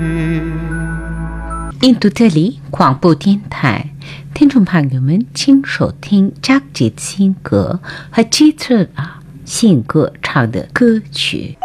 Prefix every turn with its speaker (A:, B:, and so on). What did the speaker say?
A: 印度这里广播电台，听众朋友们，请收听张杰新歌和记者性歌唱的歌曲。